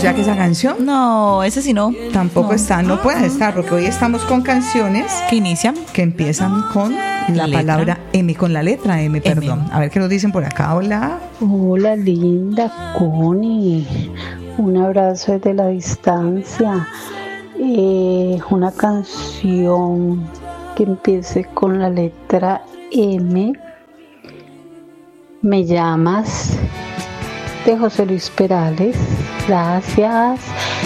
sea que esa canción No, ese sí no. tampoco No. está, no puede estar, porque hoy estamos con canciones ¿Qué inician? que empiezan con la Letra. palabra M, con la letra M, perdón. A ver qué nos dicen por acá. Hola. Hola, linda Connie. Un abrazo desde la distancia. Una canción que empiece con la letra M. Me llamas, de José Luis Perales. Gracias.